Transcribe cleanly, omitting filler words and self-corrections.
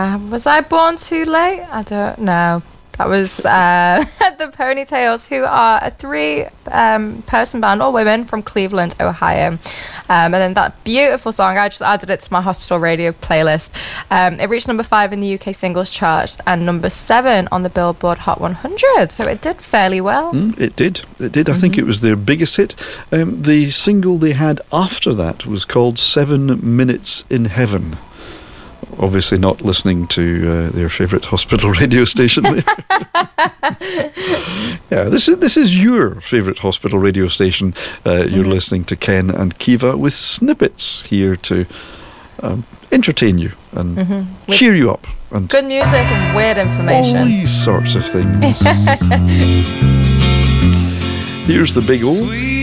Was I born too late? I don't know. That was the Ponytails, who are a 3-person band, all women, from Cleveland, Ohio. And then that beautiful song, I just added it to my hospital radio playlist. It reached number 5 in the UK singles chart and number 7 on the Billboard Hot 100. So it did fairly well. It did. I think it was their biggest hit. The single they had after that was called 7 Minutes in Heaven. Obviously not listening to their favourite hospital radio station. Yeah, this is your favourite hospital radio station. You're listening to Ken and Kiva with snippets here to entertain you and cheer you up. And good music and weird information. All these sorts of things. Here's the big O.